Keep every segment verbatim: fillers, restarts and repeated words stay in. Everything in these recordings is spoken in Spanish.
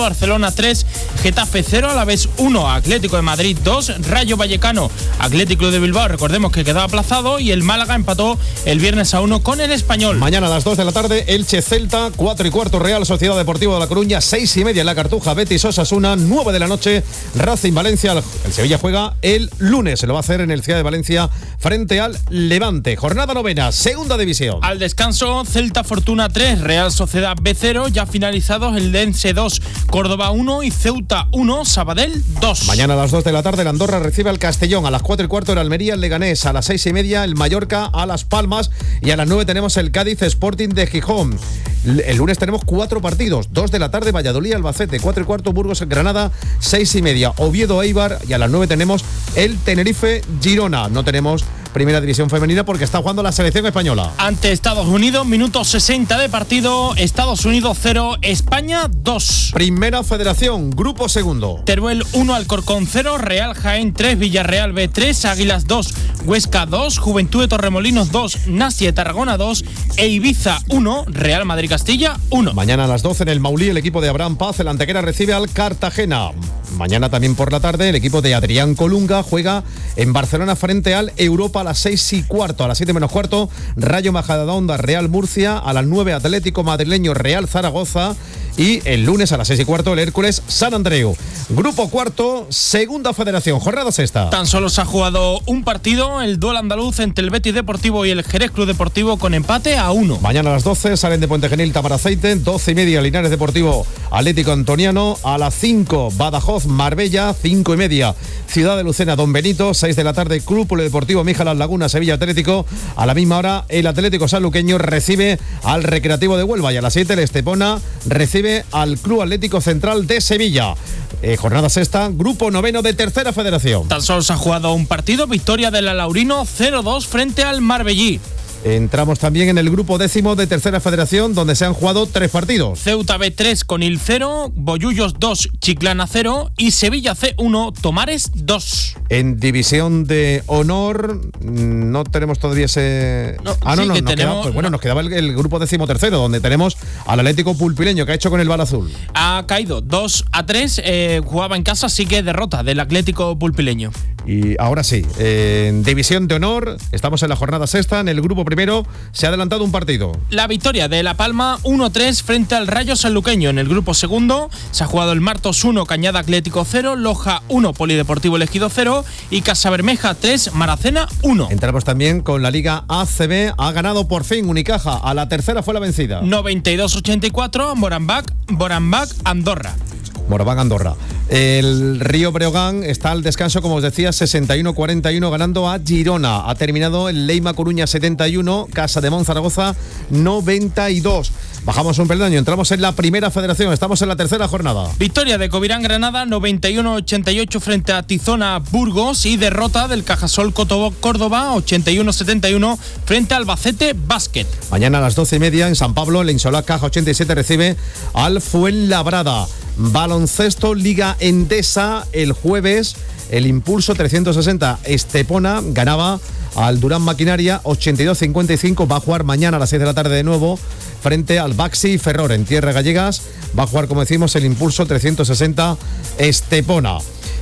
Barcelona tres, Getafe cero, Alavés uno, Atlético de Madrid dos, Rayo Vallecano, Atlético de Bilbao, recordemos que quedaba aplazado, y el Málaga empató el viernes a uno con el Español. Mañana a las dos de la tarde, Elche Celta, cuatro y cuarto Real Sociedad Deportiva de La Coruña, seis y media en la Cartuja, Betis Osasuna, nueve de la noche, Racing Valencia. El Sevilla juega el lunes, se lo va a hacer en el Ciudad de Valencia frente al Levante. Jornada novena, segunda división. Al descanso, Celta Fortuna tres, Real Sociedad B cero, ya finalizados el Dense dos, Córdoba uno y Ceuta uno, Sabadell dos. Mañana a las dos de la tarde, el Andorra recibe al Castellón, a las cuatro y cuarto el Almería, el Leganés, a las seis y media el Mallorca a Las Palmas, y a las nueve tenemos el Cádiz Sporting de Gijón. El lunes tenemos cuatro partidos, dos de la tarde Valladolid Albacete, cuatro y cuarto Burgos Granada, seis y media Oviedo Eibar, y a las nueve tenemos el Tenerife Girona. No tenemos primera división femenina porque está jugando la selección española. Ante Estados Unidos, minuto sesenta de partido, Estados Unidos cero, España dos. Primera Federación, grupo segundo. Teruel uno, Alcorcón cero, Real Jaén tres, Villarreal B tres, Águilas dos, Huesca dos, Juventud de Torremolinos dos, Nasia de Tarragona dos e Ibiza uno, Real Madrid Castilla uno. Mañana a las doce en el Maulí, el equipo de Abraham Paz, el Antequera recibe al Cartagena. Mañana también por la tarde el equipo de Adrián Colunga juega en Barcelona frente al Europa a las seis y cuarto. A las siete menos cuarto, Rayo Majadahonda Real Murcia, a las nueve Atlético Madrileño Real Zaragoza, y el lunes a las seis y cuarto el Hércules San Andreu. Grupo cuarto, segunda federación, jornada sexta. Tan solo se ha jugado un partido, el duelo andaluz entre el Betis Deportivo y el Jerez Club Deportivo, con empate a uno. Mañana a las doce salen de Puente Genil Tamaraceite, doce y media Linares Deportivo Atlético Antoniano, a las cinco Badajoz Marbella, cinco y media Ciudad de Lucena Don Benito, seis de la tarde Club Polideportivo Míjalas Laguna Sevilla Atlético, a la misma hora el Atlético Sanluqueño recibe al Recreativo de Huelva, y a las siete el Estepona recibe al Club Atlético Central de Sevilla. Eh, jornada sexta, grupo noveno de tercera federación. Tan solo se ha jugado un partido, victoria del Alaurino cero dos frente al Marbellí. Entramos también en el grupo décimo de tercera federación, donde se han jugado tres partidos. Ceuta B tres, Conil cero, Bollullos dos, Chiclana cero y Sevilla C uno, Tomares dos. En división de honor no tenemos todavía ese... No, ah, no, sí, no, que nos tenemos, quedaba, pues bueno, no. nos quedaba el, el grupo décimo tercero, donde tenemos al Atlético Pulpileño, que ha hecho con el Bala Azul. Ha caído dos a tres, eh, jugaba en casa, sí que derrota del Atlético Pulpileño. Y ahora sí, eh, en división de honor, estamos en la jornada sexta, en el grupo primero se ha adelantado un partido. La victoria de La Palma uno tres frente al Rayo Sanluqueño. En el grupo segundo se ha jugado el Martos uno, Cañada Atlético cero, Loja uno, Polideportivo Elegido cero y Casabermeja tres, Maracena uno. Entramos también con la Liga A C B, ha ganado por fin Unicaja, a la tercera fue la vencida. noventa y dos ochenta y cuatro, Moranbach, Moranbach Andorra. Moraván Andorra. El Río Breogán está al descanso, como os decía, sesenta y uno cuarenta y uno, ganando a Girona. Ha terminado el Leima Coruña setenta y uno, Casa de Mon Zaragoza noventa y dos. Bajamos un peldaño, entramos en la primera federación, estamos en la tercera jornada. Victoria de Covirán Granada noventa y uno ochenta y ocho frente a Tizona Burgos, y derrota del Cajasol Cotobo Córdoba ochenta y uno setenta y uno frente a Albacete Basket. Mañana a las doce y media en San Pablo, el Insolá Caja ochenta y siete recibe al Fuenlabrada. Baloncesto Liga Endesa, el jueves el Impulso trescientos sesenta Estepona ganaba al Durán Maquinaria ochenta y dos cincuenta y cinco. Va a jugar mañana a las seis de la tarde de nuevo frente al Baxi Ferrol en Tierra Gallegas. Va a jugar, como decimos, el Impulso trescientos sesenta Estepona.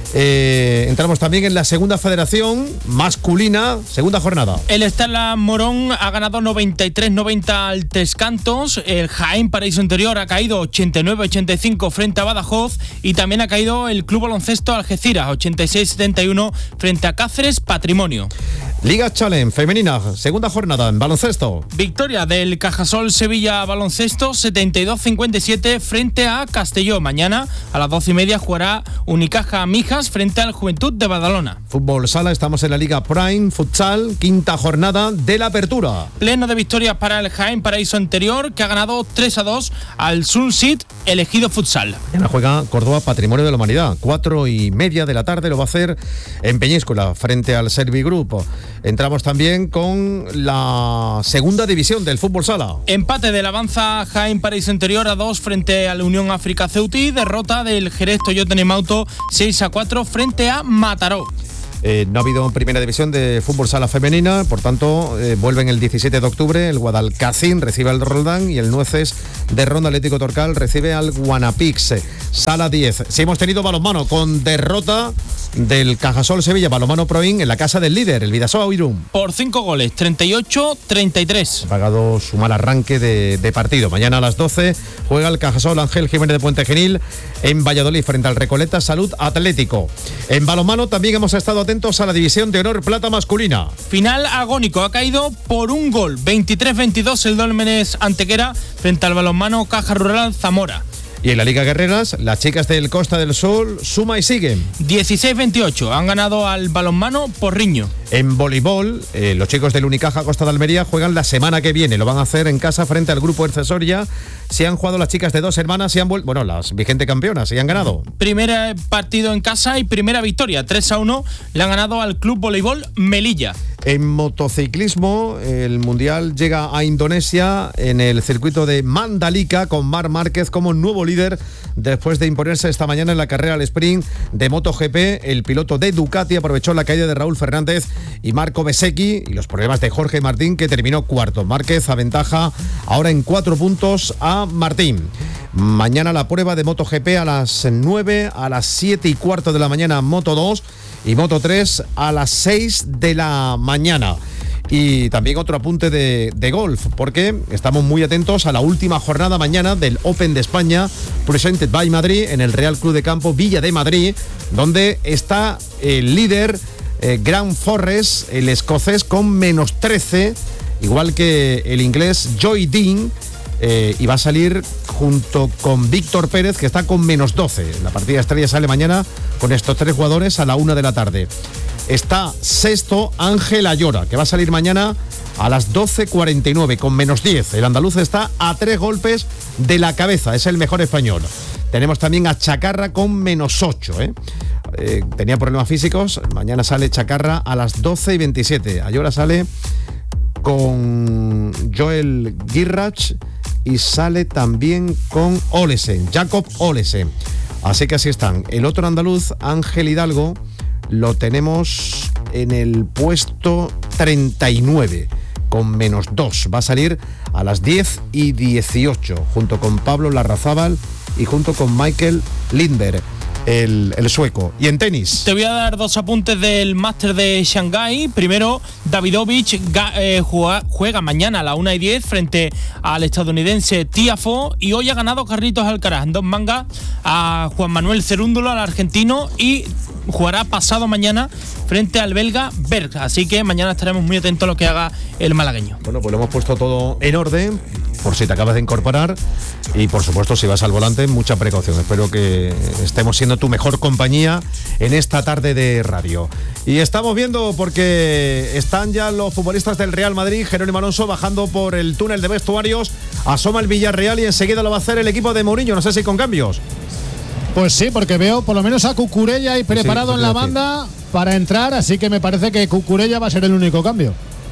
Eh, entramos también en la segunda federación masculina, segunda jornada. El Estela Morón ha ganado noventa y tres noventa al Tres Cantos. El Jaén Paraíso Interior ha caído ochenta y nueve ochenta y cinco frente a Badajoz, y también ha caído el Club Baloncesto Algeciras ochenta y seis setenta y uno frente a Cáceres Patrimonio. Liga Challenge femenina, segunda jornada en baloncesto. Victoria del Cajasol Sevilla Baloncesto setenta y dos cincuenta y siete frente a Castelló. Mañana a las doce y media jugará Unicaja Mijas frente al Juventud de Badalona. Fútbol sala, estamos en la Liga Prime Futsal, quinta jornada de la apertura. Pleno de victorias para el Jaén Paraíso Interior, que ha ganado tres a dos al Sunset Elegido Futsal. Mañana juega Córdoba Patrimonio de la Humanidad, cuatro y media de la tarde, lo va a hacer en Peñíscola frente al Servigroup. Entramos también con la segunda división del fútbol sala. Empate del Avanza Jaén Paraíso Interior a dos frente a la Unión África Ceuti. Derrota del Jerez Toyota Nemauto seis a cuatro frente a Mataró. Eh, no ha habido primera división de fútbol sala femenina, por tanto, eh, vuelven el diecisiete de octubre. El Guadalcacín recibe al Roldán y el Nueces de Ronda Atlético Torcal recibe al Guanapix. Sala diez. Si hemos tenido balonmano con derrota del Cajasol Sevilla, balonmano Proin en la casa del líder, el Vidasoa Irún. Por cinco goles, treinta y ocho a treinta y tres. Ha pagado su mal arranque de, de partido. Mañana a las doce juega el Cajasol Ángel Jiménez de Puente Genil en Valladolid frente al Recoleta Salud Atlético. En balonmano también hemos estado atentos a la división de honor plata masculina. Final agónico, ha caído por un gol, veintitrés veintidós el Dólmenes Antequera frente al balonmano Caja Rural Zamora. Y en la Liga Guerreras, las chicas del Costa del Sol suma y siguen. dieciséis veintiocho, han ganado al balonmano Porriño. En voleibol, eh, los chicos del Unicaja Costa de Almería juegan la semana que viene. Lo van a hacer en casa frente al grupo Ercesoria. Se han jugado las chicas de Dos Hermanas y han vuelto, bueno, las vigente campeonas, y han ganado. Primer partido en casa y primera victoria, tres a uno, le han ganado al Club Voleibol Melilla. En motociclismo, el Mundial llega a Indonesia en el circuito de Mandalika con Marc Márquez como nuevo líder después de imponerse esta mañana en la carrera al sprint de MotoGP. El piloto de Ducati aprovechó la caída de Raúl Fernández y Marco Bezzecchi y los problemas de Jorge Martín, que terminó cuarto. Márquez aventaja ahora en cuatro puntos a Martín. Mañana la prueba de MotoGP a las nueve, a las siete y cuarto de la mañana Moto dos y Moto tres a las seis de la mañana. Y también otro apunte de, de golf, porque estamos muy atentos a la última jornada mañana del Open de España, presented by Madrid, en el Real Club de Campo Villa de Madrid, donde está el líder eh, Grant Forrest, el escocés, con menos trece, igual que el inglés Joy Dean, eh, y va a salir junto con Víctor Pérez, que está con menos doce. La partida estrella sale mañana con estos tres jugadores a la una de la tarde. Está sexto Ángel Ayora, que va a salir mañana a las doce cuarenta y nueve con menos diez. El andaluz está a tres golpes de la cabeza, es el mejor español. Tenemos también a Chacarra con menos ocho. ¿eh? Eh, tenía problemas físicos. Mañana sale Chacarra a las doce y veintisiete. Ayora sale con Joel Girrach y sale también con Olesen, Jacob Olesen. Así que así están. El otro andaluz, Ángel Hidalgo, lo tenemos en el puesto treinta y nueve con menos dos. Va a salir a las diez y dieciocho junto con Pablo Larrazábal y junto con Michael Lindberg, el, el sueco. Y en tenis, te voy a dar dos apuntes del máster de Shanghái. Primero, Davidovich eh, juega, juega mañana a la una y diez frente al estadounidense Tiafoe, y hoy ha ganado Carlitos Alcaraz en dos mangas a Juan Manuel Cerúndolo, al argentino, y jugará pasado mañana frente al belga Berg. Así que mañana estaremos muy atentos a lo que haga el malagueño. Bueno, pues lo hemos puesto todo en orden, por si te acabas de incorporar, y por supuesto, si vas al volante, mucha precaución. Espero que estemos siendo tu mejor compañía en esta tarde de radio. Y estamos viendo, porque están ya los futbolistas del Real Madrid, Jerónimo Alonso, bajando por el túnel de vestuarios, asoma el Villarreal y enseguida lo va a hacer el equipo de Mourinho, no sé si con cambios. Pues sí, porque veo por lo menos a Cucurella ahí preparado sí, en la banda para entrar, así que me parece que Cucurella va a ser el único cambio.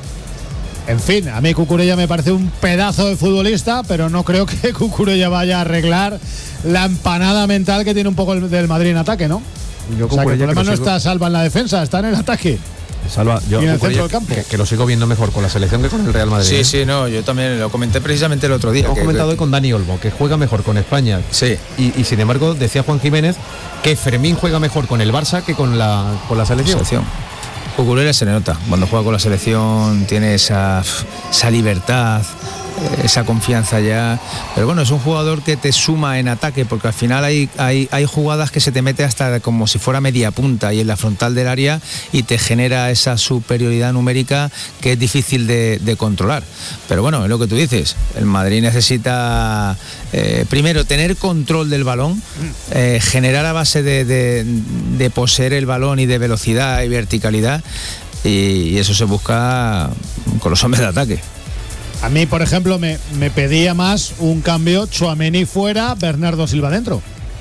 En fin, a mí Cucurella me parece un pedazo de futbolista, pero no creo que Cucurella vaya a arreglar la empanada mental que tiene un poco el del Madrid en ataque, ¿no? Yo o sea, que el problema no está Salva en la defensa, está en el ataque. Salva, yo, y en el centro del campo. Que, que lo sigo viendo mejor con la selección que con el Real Madrid. Sí, ¿eh? sí, no, yo también lo comenté precisamente el otro día. Lo hemos que, comentado que, hoy con Dani Olmo, que juega mejor con España. Sí. Y, y sin embargo, decía Juan Jiménez que Fermín juega mejor con el Barça que con la, con la selección. selección. Cucurella se le nota. Cuando juega con la selección tiene esa, esa libertad, esa confianza ya. Pero bueno, es un jugador que te suma en ataque, porque al final hay, hay, hay jugadas que se te mete hasta como si fuera media punta y en la frontal del área, y te genera esa superioridad numérica que es difícil de, de controlar. Pero bueno, es lo que tú dices, el Madrid necesita eh, primero tener control del balón, eh, generar a base de, de, de poseer el balón y de velocidad y verticalidad, y, y eso se busca con los hombres de ataque. A mí, por ejemplo, me, me pedía más un cambio, Tchouaméni fuera, Bernardo Silva dentro.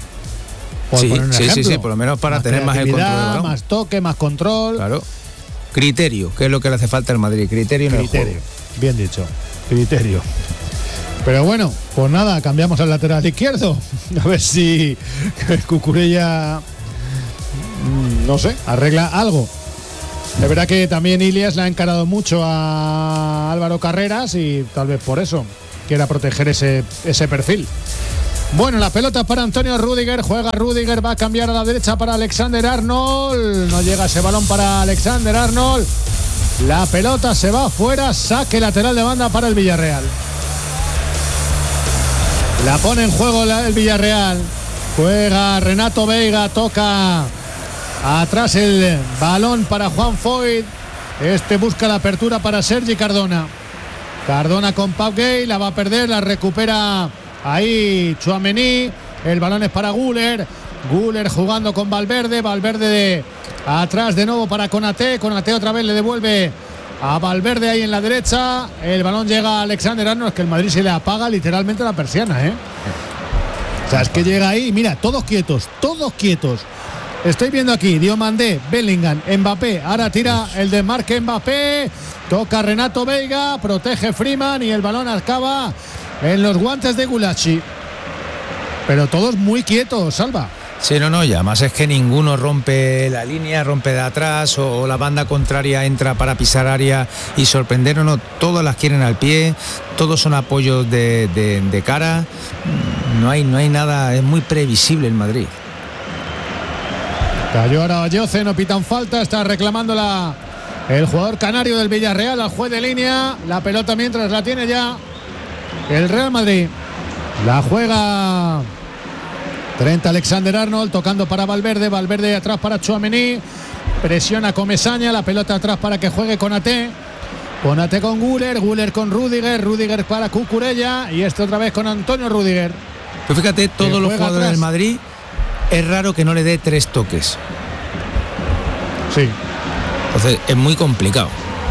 Por sí, sí, sí, sí, por lo menos para más tener más el control del balón. Más toque, más control. Claro. Criterio, que es lo que le hace falta al Madrid. Criterio en el juego. Criterio, bien dicho. Criterio. Pero bueno, pues nada, cambiamos al lateral izquierdo. A ver si Cucurella, no sé, arregla algo. Es verdad que también Ilias le ha encarado mucho a Álvaro Carreras y tal vez por eso quiera proteger ese, ese perfil. Bueno, la pelota para Antonio Rüdiger, juega Rüdiger, va a cambiar a la derecha para Alexander Arnold, no llega ese balón para Alexander Arnold, la pelota se va fuera, saque lateral de banda para el Villarreal. La pone en juego el Villarreal, juega Renato Veiga, toca atrás el balón para Juan Foyt, este busca la apertura para Sergi Cardona, Cardona con Pau Gay, la va a perder, la recupera ahí Tchouaméni, el balón es para Güler, Güler jugando con Valverde, Valverde de atrás de nuevo para Konaté, Konaté otra vez le devuelve a Valverde ahí en la derecha, el balón llega a Alexander Arnold, es que el Madrid se le apaga literalmente la persiana, ¿eh? O sea, es que llega ahí, mira, todos quietos, todos quietos. Estoy viendo aquí, Diomandé, Bellingham, Mbappé, ahora tira el desmarque Mbappé, toca Renato Veiga, protege Freeman y el balón acaba en los guantes de Gulacsi. Pero todos muy quietos, Salva. Sí, no, no, y además es que ninguno rompe la línea, rompe de atrás o, o la banda contraria entra para pisar área y sorprender, o no, todas las quieren al pie, todos son apoyos de, de, de cara, no hay, no hay nada, es muy previsible el Madrid. Cayó ahora Valloce, no pitan falta, está reclamando la, el jugador canario del Villarreal al juez de línea, la pelota mientras la tiene ya el Real Madrid, la juega Trent Alexander-Arnold, tocando para Valverde, Valverde atrás para Tchouaméni, presiona Comesaña, la pelota atrás para que juegue Konaté, Konaté con Güler, Güler con Rüdiger, Rüdiger para Cucurella y este otra vez con Antonio Rüdiger. Pero fíjate, todos los jugadores atrás del Madrid es raro que no le dé tres toques. Sí. Entonces es muy complicado.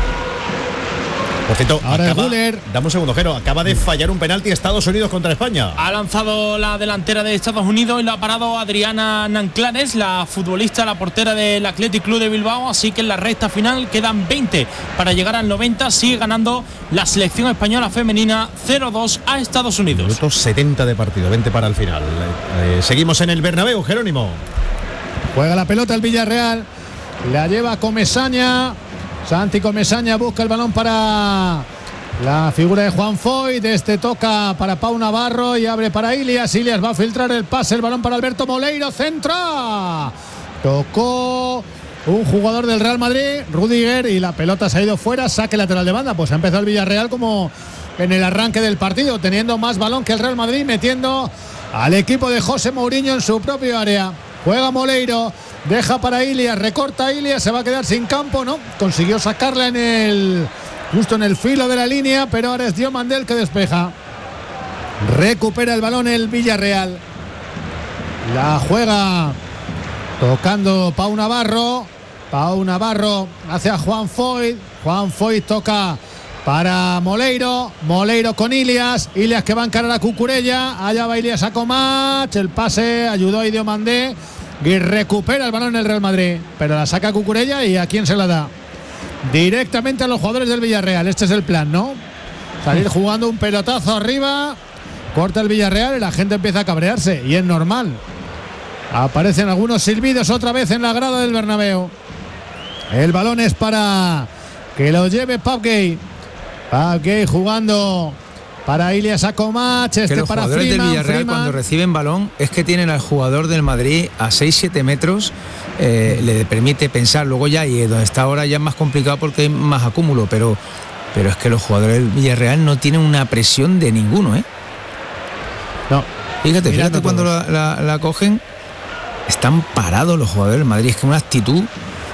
Por cierto, ahora acaba, Güler. dame un segundo, Jero, acaba de fallar un penalti Estados Unidos contra España. Ha lanzado la delantera de Estados Unidos y la ha parado Adriana Nanclares, la futbolista, la portera del Athletic Club de Bilbao, así que en la recta final quedan veinte para llegar al noventa, sigue ganando la selección española femenina cero dos a Estados Unidos. Minutos setenta de partido, veinte para el final. Eh, seguimos en el Bernabéu, Jerónimo. Juega la pelota el Villarreal, la lleva Comesaña. Santi Comesaña busca el balón para la figura de Juan Foyt. Este toca para Pau Navarro y abre para Ilias. Ilias va a filtrar el pase, el balón para Alberto Moleiro. Centra. Tocó un jugador del Real Madrid, Rüdiger, y la pelota se ha ido fuera. Saque lateral de banda. Pues ha empezado el Villarreal como en el arranque del partido, teniendo más balón que el Real Madrid, metiendo al equipo de José Mourinho en su propio área. Juega Moleiro, deja para Ilias, recorta Ilias, se va a quedar sin campo, ¿no? Consiguió sacarla en el justo en el filo de la línea, pero ahora es Diomandé el que despeja. Recupera el balón el Villarreal. La juega tocando Pau Navarro. Pau Navarro hacia Juan Foyt. Juan Foyt toca para Moleiro, Moleiro con Ilias, Ilias que va a encarar a Cucurella, allá va Ilias a Comach, el pase ayudó a Diomandé y recupera el balón en el Real Madrid, pero la saca Cucurella y ¿a quién se la da? Directamente a los jugadores del Villarreal. Este es el plan, ¿no? Salir jugando un pelotazo arriba, corta el Villarreal y la gente empieza a cabrearse, y es normal. Aparecen algunos silbidos otra vez en la grada del Bernabéu. El balón es para que lo lleve Pau Gay. Pau Gay jugando para Ilias Akomach, este los para jugadores Freeman, del Villarreal Freeman. Cuando reciben balón es que tienen al jugador del Madrid a seis siete metros, eh, le permite pensar. Luego ya, y donde está ahora ya es más complicado porque hay más acúmulo, pero, pero es que los jugadores del Villarreal no tienen una presión de ninguno, ¿eh? No. Fíjate, Mirando fíjate cuando la, la, la cogen, están parados los jugadores del Madrid, es que una actitud.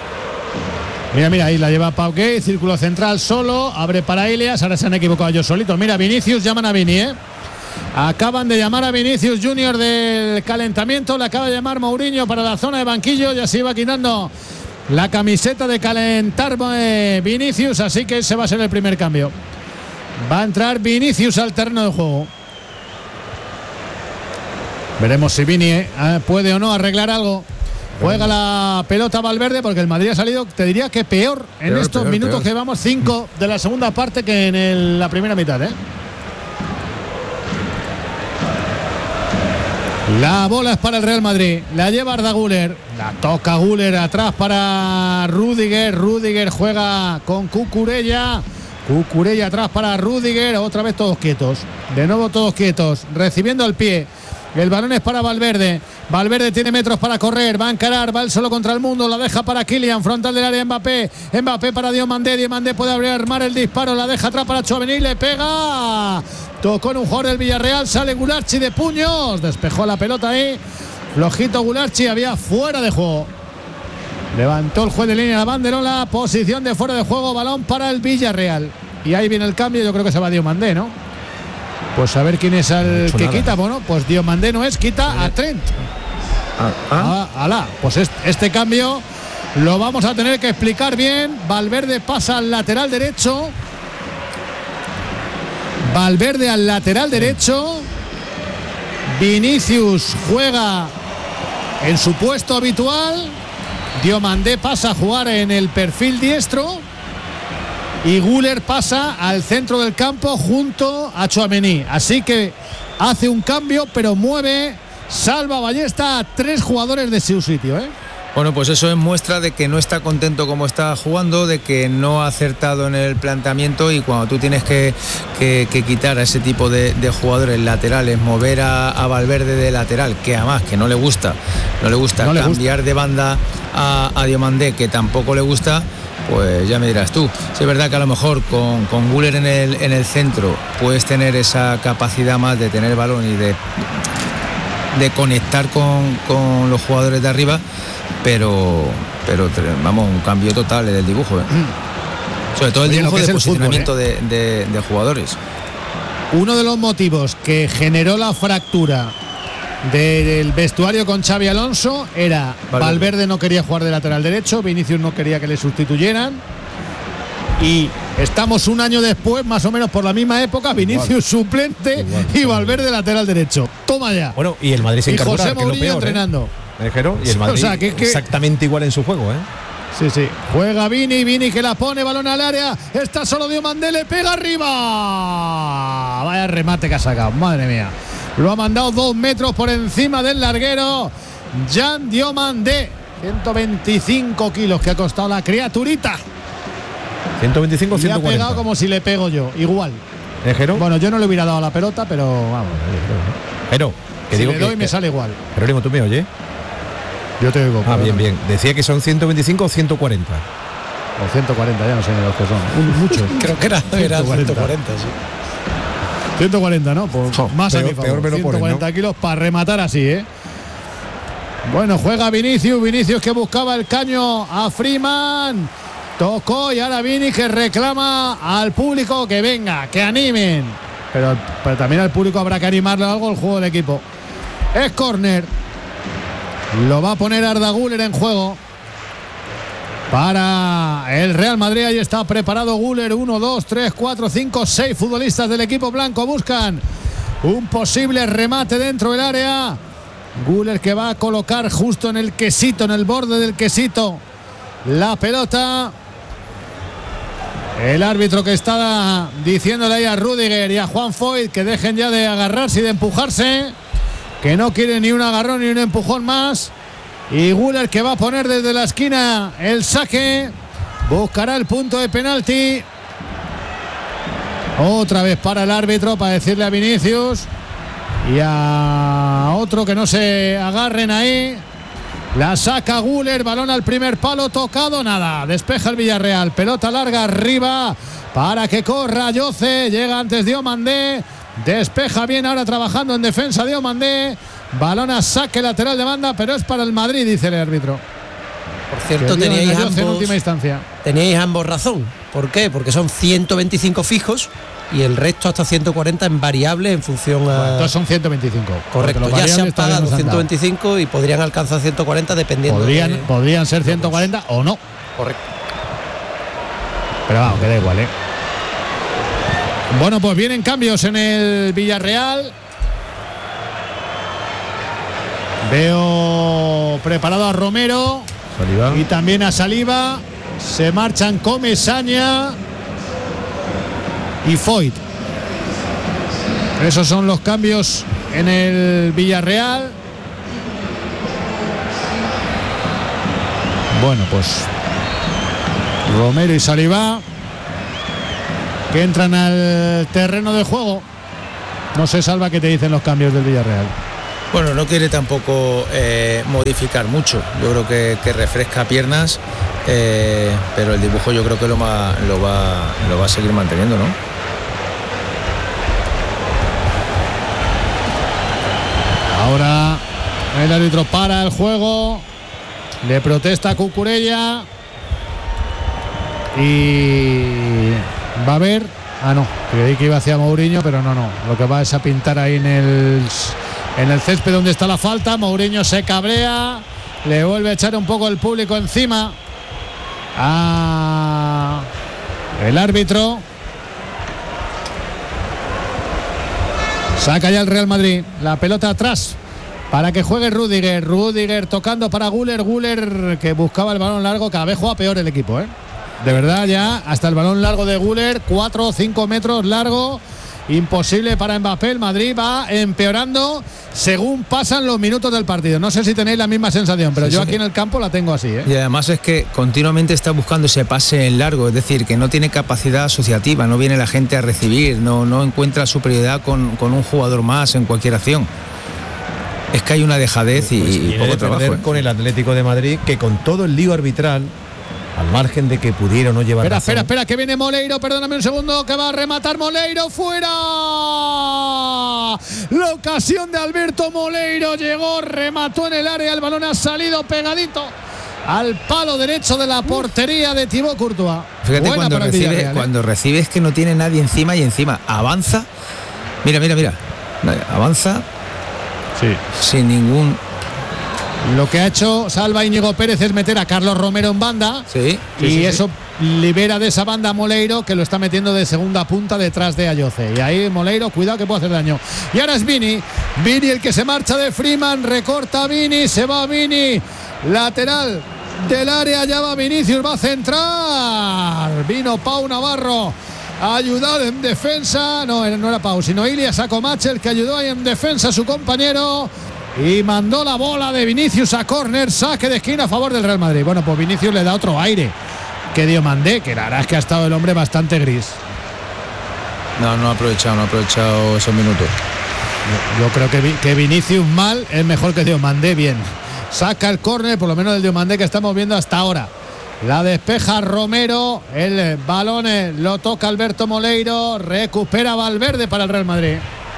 Mira, mira, ahí la lleva Pau Gay, círculo central solo, abre para Ilias, ahora se han equivocado ellos solitos. Mira, Vinicius, llaman a Vini, ¿eh? Acaban de llamar a Vinicius Junior del calentamiento, le acaba de llamar Mourinho para la zona de banquillo, ya se iba quitando la camiseta de calentar eh, Vinicius, así que ese va a ser el primer cambio. Va a entrar Vinicius al terreno de juego. Veremos si Vini eh, puede o no arreglar algo. Juega la pelota Valverde porque el Madrid ha salido, te diría que peor en peor, estos peor, minutos peor. que vamos cinco de la segunda parte que en el, la primera mitad, ¿eh? La bola es para el Real Madrid. La lleva Arda Güler. La toca Güler atrás para Rüdiger. Rüdiger juega con Cucurella. Cucurella atrás para Rüdiger. Otra vez todos quietos. De nuevo todos quietos. Recibiendo al pie. El balón es para Valverde. Valverde tiene metros para correr. Va a encarar. Va el solo contra el mundo. La deja para Kylian. Frontal del área Mbappé. Mbappé para Diomandé. Diomandé puede abrir, armar el disparo. La deja atrás para Tchouaméni. Le pega. Tocó en un jugador del Villarreal. Sale Gularchi de puños. Despejó la pelota ahí. Flojito Gularchi. Había fuera de juego. Levantó el juez de línea la banderola. Posición de fuera de juego. Balón para el Villarreal. Y ahí viene el cambio. Yo creo que se va Diomandé, ¿no? Pues a ver quién es el que nada. Quita. Bueno, pues Diomandé no es. Quita a Trent. Ah, ah. Ah, alá. Pues este, este cambio lo vamos a tener que explicar bien. Valverde pasa al lateral derecho. Valverde al lateral derecho. Vinicius juega en su puesto habitual. Diomandé pasa a jugar en el perfil diestro. Y Güler pasa al centro del campo junto a Tchouaméni. Así que hace un cambio, pero mueve, salva Ballesta a tres jugadores de su sitio, ¿eh? Bueno, pues eso es muestra de que no está contento como está jugando, de que no ha acertado en el planteamiento, y cuando tú tienes que, que, que quitar a ese tipo de, de jugadores laterales, mover a, a Valverde de lateral, que además que no le gusta, no le gusta no le cambiar gusta. de banda a, a Diomandé, que tampoco le gusta, pues ya me dirás tú. Sí, es verdad que a lo mejor con, con Güler en el, en el centro puedes tener esa capacidad más de tener balón y de, de conectar con, con los jugadores de arriba, pero, pero vamos, un cambio total del dibujo, ¿eh? Sobre todo el dibujo de posicionamiento fútbol, ¿eh? de, de, de jugadores. Uno de los motivos que generó la fractura del vestuario con Xabi Alonso era Valverde. Valverde no quería jugar de lateral derecho, Vinicius no quería que le sustituyeran, y estamos un año después, más o menos por la misma época, Vinicius igual. suplente igual. y Valverde lateral derecho. Toma ya. Bueno, y el Madrid se encargó, y José Mourinho entrenando. ¿eh? Y el Madrid, o sea, que, que, exactamente igual en su juego, ¿eh? Sí, sí. Juega Vini, Vini que la pone, balón al área. Está solo Diomandé, le pega arriba. Vaya remate que ha sacado, madre mía. Lo ha mandado dos metros por encima del larguero. Jan Diomandé. ciento veinticinco kilos que ha costado la criaturita. ciento veinticinco, ciento cuarenta. Le ha pegado como si le pego yo, igual. ¿Eh, Jero? Bueno, yo no le hubiera dado la pelota, pero vamos. Pero, que si digo le doy que, me sale igual. Jerónimo, ¿tú me oyes? Yo te oigo. Ah, bien, bien. Decía que son ciento veinticinco o ciento cuarenta. O ciento cuarenta, ya no sé ni los que son. Un, muchos. Creo que era, era ciento cuarenta, sí. ciento cuarenta, ¿no? Pues oh, más peor, a mi favor. Peor me lo ciento cuarenta ponen, ¿no? kilos para rematar así, ¿eh? Bueno, juega Vinicius. Vinicius que buscaba el caño a Freeman. Tocó y ahora Vini que reclama al público que venga, que animen. Pero, pero también al público habrá que animarle algo al juego del equipo. Es córner. Lo va a poner Arda Güler en juego para el Real Madrid. Ahí está preparado Güler. Uno, dos, tres, cuatro, cinco, seis futbolistas del equipo blanco buscan un posible remate dentro del área. Güler que va a colocar justo en el quesito, en el borde del quesito, la pelota. El árbitro que está diciéndole ahí a Rüdiger y a Juan Foyth que dejen ya de agarrarse y de empujarse, que no quiere ni un agarrón ni un empujón más. Y Güler que va a poner desde la esquina el saque, buscará el punto de penalti. Otra vez para el árbitro para decirle a Vinicius y a otro que no se agarren ahí. La saca Güler, balón al primer palo, tocado, nada, despeja el Villarreal, pelota larga arriba para que corra Yoce, llega antes Diomandé, despeja bien ahora trabajando en defensa Diomandé, balón a saque lateral de banda, pero es para el Madrid, dice el árbitro. Por cierto, teníais ambos, en última instancia. teníais ambos razón. ¿Por qué? Porque son ciento veinticinco fijos y el resto hasta ciento cuarenta en variable en función a... Bueno, entonces son ciento veinticinco. Correcto, ya se han pagado ciento veinticinco y podrían alcanzar ciento cuarenta dependiendo. Podrían, de... podrían ser ciento cuarenta o no. Correcto. Pero vamos, que da igual, ¿eh? Bueno, pues vienen cambios en el Villarreal. Veo preparado a Romero. Saliba. Y también a Saliba. Se marchan Comesaña y Foyth. Esos son los cambios en el Villarreal. Bueno, pues Romero y Salivá, que entran al terreno de juego. No sé, Salva, qué te dicen los cambios del Villarreal. Bueno, no quiere tampoco eh, modificar mucho. Yo creo que, que refresca piernas, eh, pero el dibujo yo creo que lo va, lo va, lo va a seguir manteniendo, ¿no? Ahora el árbitro para el juego, le protesta a Cucurella y va a ver. Ah, no, creí que iba hacia Mourinho, pero no, no. Lo que va es a pintar ahí en el, en el césped donde está la falta. Mourinho se cabrea, le vuelve a echar un poco el público encima a el árbitro. Saca ya el Real Madrid la pelota atrás para que juegue Rüdiger. Rüdiger tocando para Güler. Güler, que buscaba el balón largo. Cada vez juega peor el equipo, ¿eh? De verdad, ya hasta el balón largo de Güler, cuatro o cinco metros largo, imposible para Mbappé. El Madrid va empeorando según pasan los minutos del partido. No sé si tenéis la misma sensación, pero sí, yo sí. Aquí en el campo la tengo así, ¿eh? Y además es que continuamente está buscando ese pase en largo, es decir, que no tiene capacidad asociativa, no viene la gente a recibir, no, no encuentra superioridad con, con un jugador más en cualquier acción. Es que hay una dejadez y, pues y poco de trabajo. ¿eh? Con el Atlético de Madrid, que con todo el lío arbitral, al margen de que pudiera o no llevar. Espera, razón. espera, espera, que viene Moleiro, perdóname un segundo, que va a rematar Moleiro, fuera. La ocasión de Alberto Moleiro llegó, remató en el área, el balón ha salido pegadito al palo derecho de la portería de Thibaut Courtois. Fíjate, cuando recibe, ¿eh? cuando recibe es que no tiene nadie encima y encima avanza. Mira, mira, mira. Avanza. Sí. Sin ningún. Lo que ha hecho Salva Íñigo Pérez es meter a Carlos Romero en banda. Sí, sí, y sí, eso sí. libera de esa banda a Moleiro, que lo está metiendo de segunda punta detrás de Ayoce. Y ahí Moleiro, cuidado que puede hacer daño. Y ahora es Vini. Vini el que se marcha de Freeman. Recorta Vini. Se va Vini. Lateral del área. Ya va Vinicius. Va a centrar. Vino Pau Navarro a ayudar en defensa. No, no era Pau, sino Ilya Sakomache, el que ayudó ahí en defensa a su compañero. Y mandó la bola de Vinicius a córner, saque de esquina a favor del Real Madrid. Bueno, pues Vinicius le da otro aire que Diomandé, que la verdad es que ha estado el hombre bastante gris. No, no ha aprovechado, no ha aprovechado esos minutos. Yo, yo creo que, que Vinicius mal es mejor que Diomandé bien. Saca el córner, por lo menos el Diomandé que estamos viendo hasta ahora. La despeja Romero, el balón lo toca Alberto Moleiro, recupera Valverde para el Real Madrid.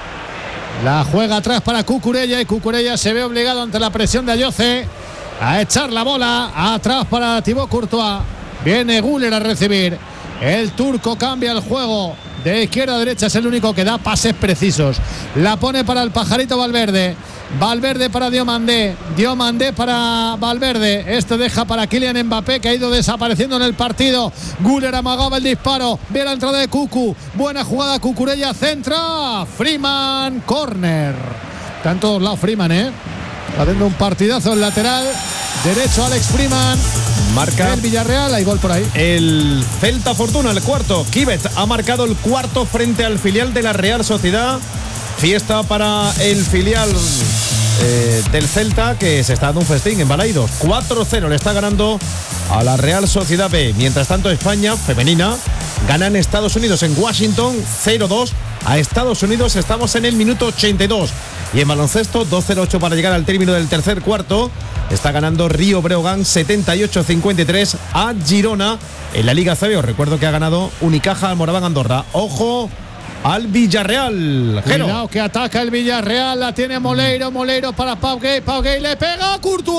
La juega atrás para Cucurella y Cucurella se ve obligado ante la presión de Ayoce a echar la bola atrás para Thibaut Courtois. Viene Güler a recibir. El turco cambia el juego de izquierda a derecha, es el único que da pases precisos. La pone para el pajarito Valverde. Valverde para Diomandé. Diomandé para Valverde. Este deja para Kylian Mbappé, que ha ido desapareciendo en el partido. Güler amagaba el disparo. Ve la entrada de Cucu. Buena jugada, Cucurella centra. Freeman, córner. Está en todos lados Freeman, ¿eh? Haciendo un partidazo el lateral derecho Alex Freeman. Marca el Villarreal, hay gol por ahí. El Celta Fortuna, el cuarto. Kibet ha marcado el cuarto frente al filial de la Real Sociedad. Fiesta para el filial eh, del Celta, que se está dando un festín en Balaidos. cuatro cero le está ganando a la Real Sociedad B. Mientras tanto, España femenina gana en Estados Unidos, en Washington, cero dos a Estados Unidos. Estamos en el minuto ochenta y dos. Y en baloncesto, dos cero ocho para llegar al término del tercer cuarto. Está ganando Río Breogán setenta y ocho cincuenta y tres a Girona en la Liga C B. Os recuerdo que ha ganado Unicaja al Moraván Andorra. Ojo al Villarreal. Gero. Cuidado que ataca el Villarreal, la tiene Moleiro, Moleiro para Pau Gay, Pau Gay le pega a Courtois.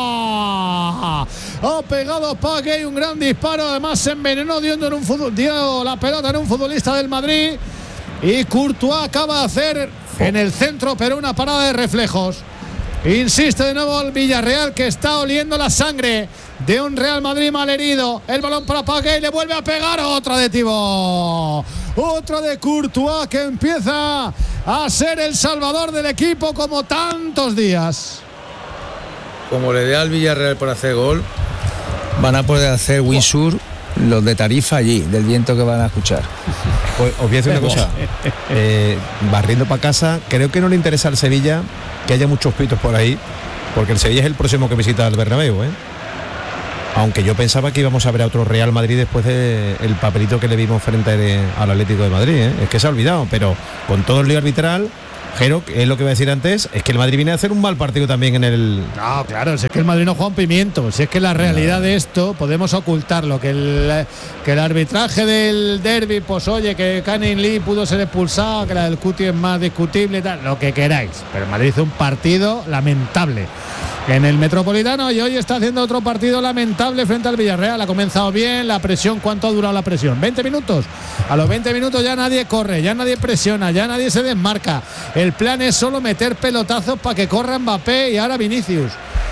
Ha pegado Pau Gay un gran disparo, además se envenenó, dio, en un fútbol, dio la pelota en un futbolista del Madrid y Courtois acaba de hacer en el centro, pero una parada de reflejos. Insiste de nuevo el Villarreal, que está oliendo la sangre de un Real Madrid malherido. El balón para Pau Gay, le vuelve a pegar otra de Thibaut. Otra de Courtois, que empieza a ser el salvador del equipo como tantos días. Como le dé al Villarreal por hacer gol, van a poder hacer windsurf los de Tarifa allí, del viento que van a escuchar. Pues os voy a decir una cosa. Eh, barriendo para casa, creo que no le interesa al Sevilla que haya muchos pitos por ahí, porque el Sevilla es el próximo que visita el Bernabéu, ¿eh? Aunque yo pensaba que íbamos a ver a otro Real Madrid después del papelito que le vimos frente al Atlético de Madrid, ¿eh? Es que se ha olvidado, pero con todo el lío arbitral, Jero, es lo que iba a decir antes, es que el Madrid viene a hacer un mal partido también en el... No, claro, si es que el Madrid no juega un pimiento, si es que la realidad de esto podemos ocultarlo, que el, que el arbitraje del derbi, pues oye, que Canning Lee pudo ser expulsado, que la del Cuti es más discutible y tal, lo que queráis, pero el Madrid hizo un partido lamentable en el Metropolitano y hoy está haciendo otro partido lamentable frente al Villarreal. Ha comenzado bien, la presión, ¿cuánto ha durado la presión? veinte minutos. A los veinte minutos ya nadie corre, ya nadie presiona, ya nadie se desmarca. El plan es solo meter pelotazos para que corra Mbappé y ahora Vinicius.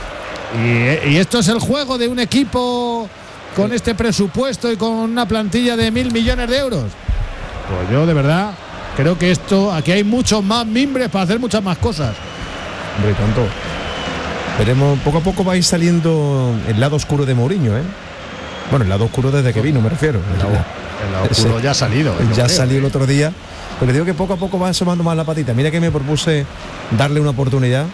Y, y esto es el juego de un equipo con este presupuesto y con una plantilla de mil millones de euros. Pues yo de verdad creo que esto, aquí hay muchos más mimbres para hacer muchas más cosas. Hombre, tanto. Veremos, poco a poco va a ir saliendo el lado oscuro de Mourinho, ¿eh? Bueno, el lado oscuro desde que vino, me refiero. El lado, el lado oscuro ya ha salido. Ya salió el otro día. Pero digo que poco a poco va asomando más la patita. Mira que me propuse darle una oportunidad.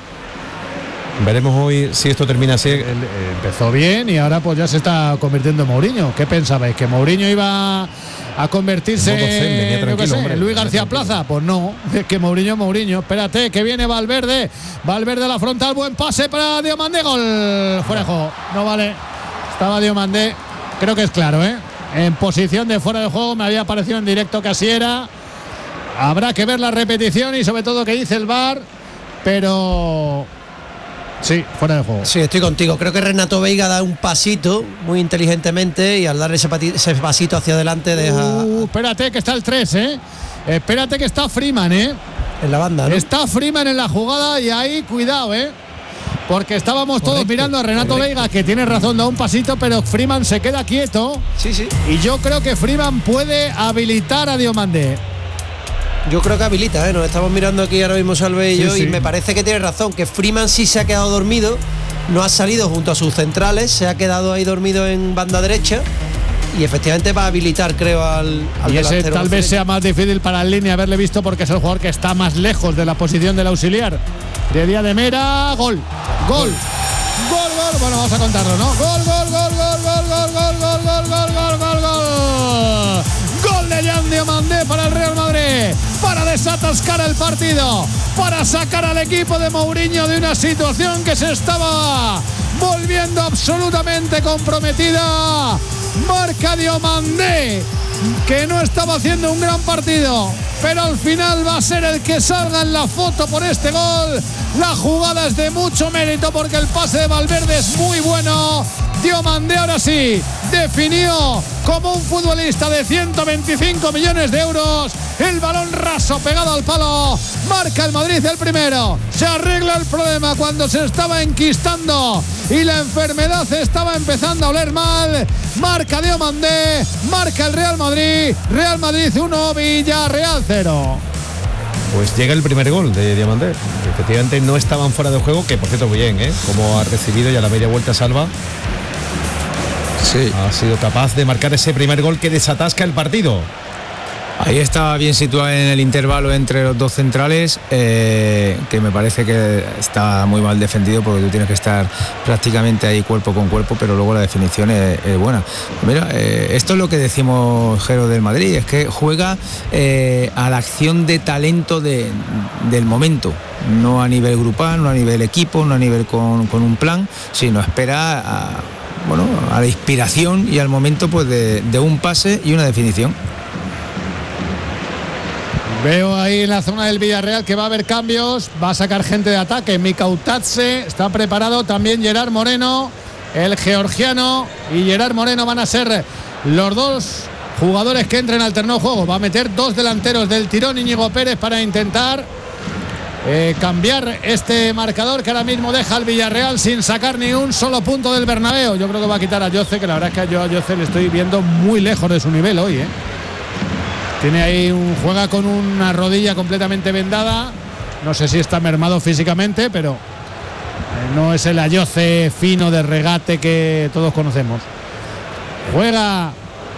Veremos hoy si esto termina así. Él, él empezó bien y ahora pues ya se está convirtiendo en Mourinho. ¿Qué pensabais? ¿Que Mourinho iba a convertirse en, yo sé, hombre, Luis García Plaza? Pues no, es que Mourinho Mourinho. Espérate, que viene Valverde. Valverde a la frontal, buen pase para Diomandé. Gol. Fuera de juego. No vale. Estaba Diomandé. Creo que es claro, ¿eh? En posición de fuera de juego. Me había parecido en directo que así era. Habrá que ver la repetición y sobre todo qué dice el V A R. Pero... sí, fuera de juego. Sí, estoy contigo. Creo que Renato Veiga da un pasito muy inteligentemente y al dar ese, pati- ese pasito hacia adelante deja... Uh, espérate que está el tres, ¿eh? Espérate que está Freeman, ¿eh? En la banda, ¿no? Está Freeman en la jugada y ahí, cuidado, ¿eh? Porque estábamos todos correcto, mirando a Renato correcto. Veiga, que tiene razón, da un pasito, pero Freeman se queda quieto. Sí, sí. Y yo creo que Freeman puede habilitar a Diomandé. Yo creo que habilita, ¿eh? Nos estamos mirando aquí ahora mismo Salve y sí, yo sí. Y me parece que tiene razón, que Freeman sí se ha quedado dormido, no ha salido junto a sus centrales, se ha quedado ahí dormido en banda derecha y efectivamente va a habilitar, creo, al, al y ese tal vez sea más difícil para el línea haberle visto porque es el jugador que está más lejos de la posición del auxiliar. De Díaz de Mera, gol, gol, gol, gol, bueno, vamos a contarlo, ¿no? Gol, gol, gol, gol, gol, gol, gol, gol, gol, gol, gol, gol, gol. Gol de Jan Diomandé para el Real Madrid, para desatascar el partido, para sacar al equipo de Mourinho de una situación que se estaba volviendo absolutamente comprometida. Marca Diomandé, que no estaba haciendo un gran partido, pero al final va a ser el que salga en la foto por este gol. La jugada es de mucho mérito porque el pase de Valverde es muy bueno. Diomandé ahora sí definió como un futbolista de ciento veinticinco millones de euros. El balón raso pegado al palo. Marca el Madrid el primero. Se arregla el problema cuando se estaba enquistando y la enfermedad estaba empezando a oler mal. Marca Diomandé. Marca el Real Madrid. Real Madrid uno, Villarreal cero. Pues llega el primer gol de Diomandé. Efectivamente no estaban fuera de juego, que por cierto muy bien, ¿eh? Como ha recibido y a la media vuelta salva. Sí. Ha sido capaz de marcar ese primer gol que desatasca el partido. Ahí estaba bien situado en el intervalo entre los dos centrales, eh, que me parece que está muy mal defendido porque tú tienes que estar prácticamente ahí cuerpo con cuerpo, pero luego la definición es, es buena. Mira, eh, esto es lo que decimos, Jero, del Madrid, es que juega eh, a la acción de talento de, del momento, no a nivel grupal, no a nivel equipo, no a nivel con, con un plan, sino espera a, bueno, a la inspiración y al momento pues de, de un pase y una definición. Veo ahí en la zona del Villarreal que va a haber cambios, va a sacar gente de ataque. Mikautatse está preparado, también Gerard Moreno, el georgiano y Gerard Moreno van a ser los dos jugadores que entren al terreno de juego. Va a meter dos delanteros del tirón Íñigo Pérez para intentar eh, cambiar este marcador que ahora mismo deja al Villarreal sin sacar ni un solo punto del Bernabéu. Yo creo que va a quitar a Yoce, que la verdad es que yo a Yoce le estoy viendo muy lejos de su nivel hoy, ¿eh? Tiene ahí un juega con una rodilla completamente vendada. No sé si está mermado físicamente, pero no es el Ayoce fino de regate que todos conocemos. Juega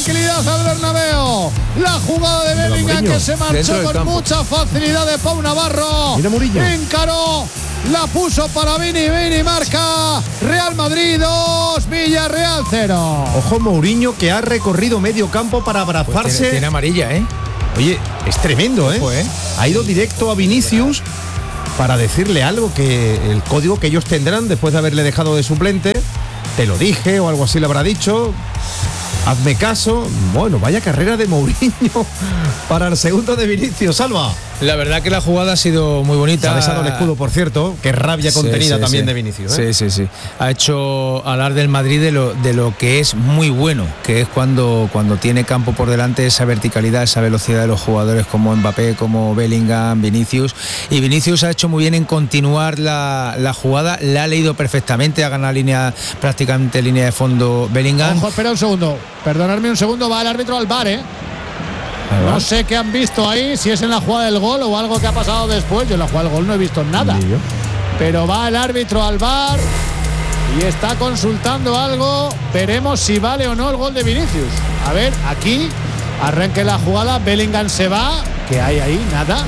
tranquilidad al Bernabéu. La jugada de Bellingham que se marchó con campo. mucha facilidad de Pau Navarro. Mira Murillo. Encaró. La puso para Vini, Vini marca. Real Madrid dos, Villarreal cero. Ojo Mourinho que ha recorrido medio campo para abrazarse. Pues tiene, tiene amarilla, ¿eh? Oye, es tremendo, ¿eh? Ojo, ¿eh? Ha ido directo a Vinicius para decirle algo, que el código que ellos tendrán después de haberle dejado de suplente. Te lo dije o algo así le habrá dicho. Hazme caso. Bueno, vaya carrera de Mourinho para el segundo de Vinicius. Salva. La verdad que la jugada ha sido muy bonita. Se ha besado el escudo, por cierto. Qué rabia contenida sí, sí, también sí. de Vinicius, ¿eh? Sí, sí, sí. Ha hecho hablar del Madrid de lo, de lo que es muy bueno, que es cuando, cuando tiene campo por delante, esa verticalidad, esa velocidad de los jugadores como Mbappé, como Bellingham, Vinicius. Y Vinicius ha hecho muy bien en continuar la, la jugada. La ha leído perfectamente, ha ganado línea, prácticamente línea de fondo Bellingham. Ojo, espera un segundo. Perdonadme un segundo, va el árbitro al V A R, ¿eh? No sé qué han visto ahí, si es en la jugada del gol o algo que ha pasado después. Yo en la jugada del gol no he visto nada. Pero va el árbitro al V A R y está consultando algo. Veremos si vale o no el gol de Vinicius. A ver, aquí arranque la jugada. Bellingham se va. ¿Qué hay ahí? Nada.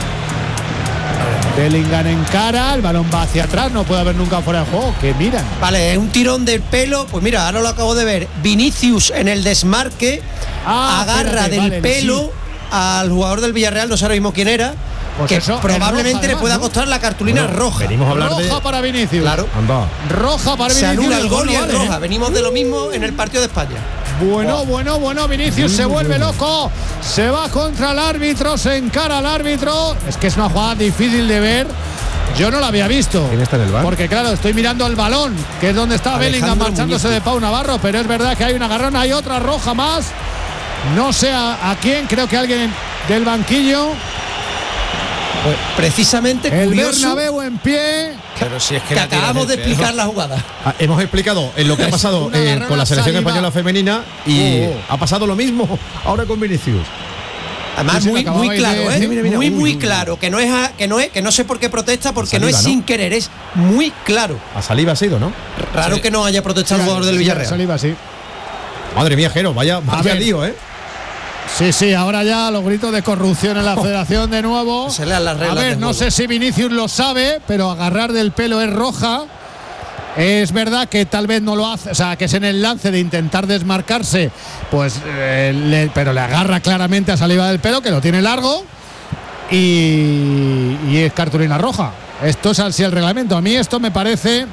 Bellingham encara, el balón va hacia atrás, no puede haber nunca fuera de juego. Que miran. Vale, es un tirón del pelo. Pues mira, ahora lo acabo de ver. Vinicius en el desmarque ah, agarra espérate, del vale, pelo sí. al jugador del Villarreal, no sé ahora mismo quién era. Pues que eso, probablemente roja, le pueda además, costar la cartulina bueno, roja. Venimos a hablar roja de... para Vinicius. Claro. Anda. Roja para se Vinicius. Se anula el gol y es vale, roja. ¿eh? Venimos de lo mismo en el partido de España. Bueno, bueno, bueno, Vinicius se vuelve loco, se va contra el árbitro, se encara al árbitro. Es que es una jugada difícil de ver. Yo no la había visto. ¿Quién está en el bar? Porque claro, estoy mirando el balón, que es donde está Bellingham marchándose de Pau Navarro, pero es verdad que hay un agarrón, hay otra roja más. No sé a, a quién, creo que alguien del banquillo. Pues precisamente el curioso, Bernabéu en pie. Pero si es que, que acabamos de explicar la jugada. Ah, hemos explicado en lo que ha pasado eh, con la selección saliva. española femenina y oh, oh. ha pasado lo mismo ahora con Vinicius. Además muy, muy claro, ¿eh? Mira, mira, muy, muy claro. Que no es a, que no es, que no sé por qué protesta, porque saliva, no es sin ¿no? querer, es muy claro. A saliva ha sido, ¿no? Raro sí. que no haya protestado el jugador del Villarreal. Saliva, sí. Madre mía, Jero, vaya, vaya lío, ¿eh? Sí, sí, ahora ya los gritos de corrupción en la federación de nuevo. Se lean las reglas. A ver, no sé si Vinicius lo sabe, pero agarrar del pelo es roja. Es verdad que tal vez no lo hace, o sea, que es en el lance de intentar desmarcarse, pues, eh, le, pero le agarra claramente a Saliva del pelo, que lo tiene largo, y, y es cartulina roja. Esto es así el reglamento. A mí esto me parece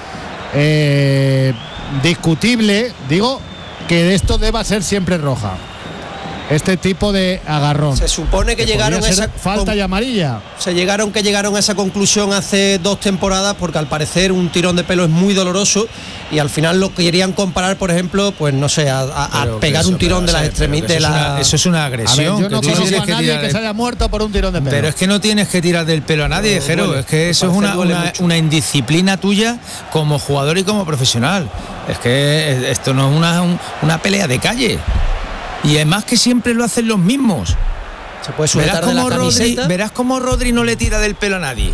eh, discutible. Digo que esto deba ser siempre roja. Este tipo de agarrón. Se supone que, que llegaron a esa falta y amarilla. Se llegaron que llegaron a esa conclusión hace dos temporadas porque al parecer un tirón de pelo es muy doloroso y al final lo querían comparar, por ejemplo, pues no sé, a, a, a pegar eso, un tirón de las extremidades. La... Eso es una agresión. Ver, yo no que conozco a nadie que de... se haya muerto por un tirón de pelo. Pero es que no tienes que tirar del pelo a nadie, no, Jero. Es que eso es una, una, una indisciplina tuya como jugador y como profesional. Es que esto no es una, una pelea de calle. Y además que siempre lo hacen los mismos. Se puede sujetar de la camiseta. Rodri, verás cómo Rodri no le tira del pelo a nadie.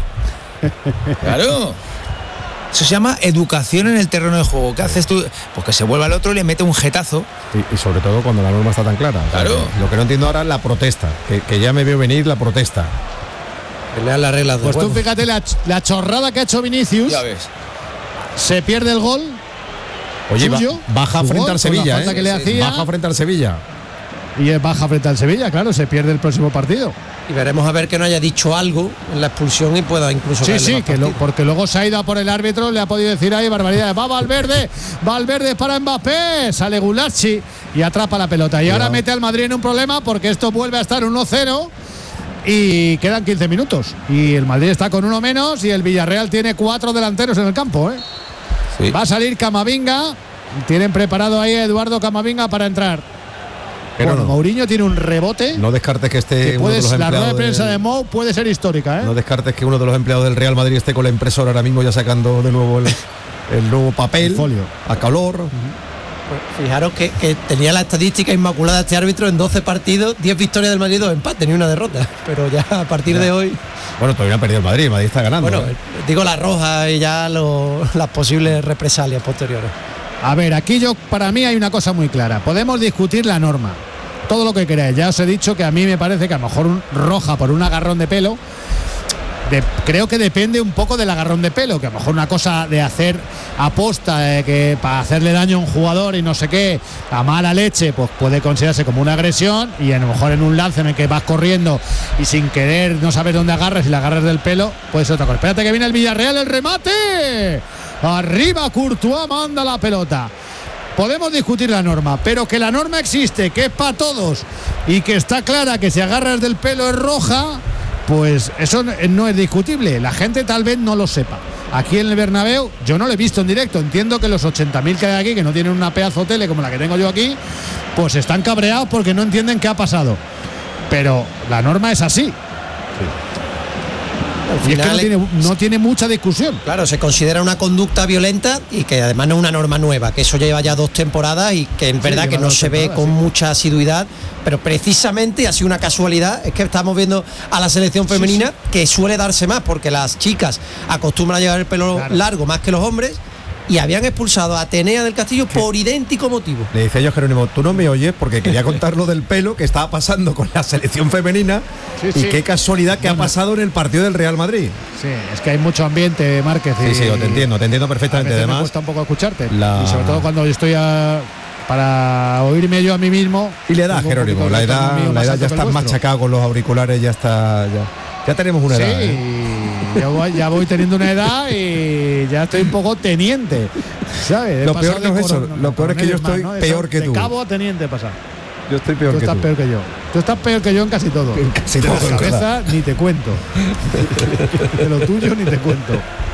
Claro. Eso se llama educación en el terreno de juego. ¿Qué haces tú? Pues que se vuelva al otro y le mete un jetazo. Y, y sobre todo cuando la norma está tan clara. Claro. O sea, que lo que no entiendo ahora es la protesta. Que, que ya me veo venir la protesta. Que lean las reglas. Pues tú fíjate la, la chorrada que ha hecho Vinicius. Ya ves. Se pierde el gol. Oye, ba baja frente al Sevilla, ¿eh? Que le hacía. Baja frente al Sevilla. Y es baja frente al Sevilla, claro, se pierde el próximo partido. Y veremos a ver que no haya dicho algo en la expulsión y pueda incluso sí, sí, que lo, porque luego se ha ido a por el árbitro, le ha podido decir ahí barbaridades. Va Valverde, Valverde para Mbappé, sale Gulacsi y atrapa la pelota. Y Cuidado. Ahora mete al Madrid en un problema porque esto vuelve a estar uno cero y quedan quince minutos. Y el Madrid está con uno menos y el Villarreal tiene cuatro delanteros en el campo, ¿eh? Sí. Va a salir Camavinga, tienen preparado ahí a Eduardo Camavinga para entrar. Pero bueno, no. Mourinho tiene un rebote. No descartes que esté que uno de los la rueda de prensa del... de Mou puede ser histórica, ¿eh? No descartes que uno de los empleados del Real Madrid esté con la impresora ahora mismo ya sacando de nuevo el, el nuevo papel, el folio a calor. Uh-huh. Pues fijaros que, que tenía la estadística inmaculada este árbitro en doce partidos, diez victorias del Madrid, dos empates, ni una derrota. Pero ya a partir ya. de hoy. Bueno, todavía ha perdido el Madrid, el Madrid está ganando. Bueno, ¿eh? Digo la roja y ya lo, las posibles represalias posteriores. A ver, aquí yo, para mí hay una cosa muy clara. Podemos discutir la norma, todo lo que queráis. Ya os he dicho que a mí me parece que a lo mejor un roja por un agarrón de pelo, de, creo que depende un poco del agarrón de pelo, que a lo mejor una cosa de hacer aposta, eh, que para hacerle daño a un jugador y no sé qué, a mala leche, pues puede considerarse como una agresión, y a lo mejor en un lance en el que vas corriendo y sin querer no sabes dónde agarras y le agarras del pelo, puede ser otra cosa. Espérate que viene el Villarreal, el remate. Arriba Courtois, manda la pelota. Podemos discutir la norma, pero que la norma existe, que es para todos y que está clara que si agarras del pelo es roja, pues eso no es discutible. La gente tal vez no lo sepa. Aquí en el Bernabéu yo no lo he visto en directo. Entiendo que los ochenta mil que hay aquí, que no tienen una pedazo tele como la que tengo yo aquí, pues están cabreados porque no entienden qué ha pasado. Pero la norma es así. Sí. Y es que no tiene, no tiene mucha discusión. Claro, se considera una conducta violenta y que además no es una norma nueva, que eso lleva ya dos temporadas y que en verdad sí, que no se ve con sí. mucha asiduidad, pero precisamente, ha sido una casualidad, es que estamos viendo a la selección femenina sí, sí. que suele darse más, porque las chicas acostumbran a llevar el pelo claro. largo más que los hombres, y habían expulsado a Atenea del Castillo ¿Qué? por idéntico motivo. Le dice yo, Jerónimo, tú no me oyes, porque quería contar lo del pelo que estaba pasando con la selección femenina sí, y sí. qué casualidad que bueno. ha pasado en el partido del Real Madrid. Sí, es que hay mucho ambiente, Márquez. Sí, sí, te entiendo, te entiendo perfectamente. A veces además me cuesta un poco escucharte, la... y sobre todo cuando yo estoy a... para oírme yo a mí mismo. Y la edad, Jerónimo, la edad, la edad ya está machacado con los auriculares, ya está, ya, ya tenemos una sí, edad. ¿eh? Yo voy, ya voy teniendo una edad y ya estoy un poco teniente, ¿sabes? Lo peor no es eso, no, lo peor es que yo estoy más, ¿no? peor de que tú. De cabo a teniente pasar. Yo estoy peor tú que estás tú. peor que yo. Tú estás peor que yo en casi todo. En casi de todo. La cabeza ni te cuento. De lo tuyo ni te cuento.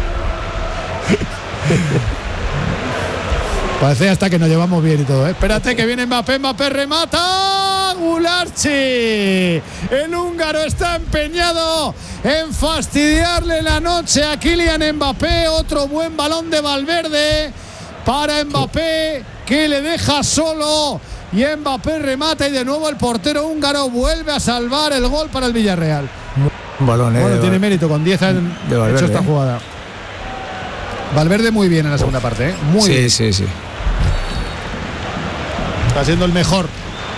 Parece hasta que nos llevamos bien y todo, ¿eh? Espérate que viene Mbappé, Mbappé remata. Gularchi. El húngaro está empeñado en fastidiarle la noche a Kylian Mbappé. Otro buen balón de Valverde para Mbappé, que le deja solo. Y Mbappé remata y de nuevo el portero húngaro vuelve a salvar el gol para el Villarreal. Un balón, eh, bueno, de tiene Val... mérito con diez han de Valverde, hecho esta eh. jugada. Valverde muy bien en la segunda parte, ¿eh? Muy sí, bien. Sí, sí, sí. Está siendo el mejor.